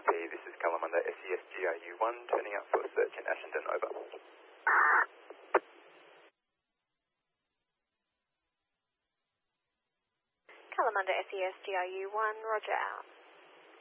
This is Kalamunda SES GRU1 turning out for a search in Ashenden, over. Kalamunda SES GRU1, roger out.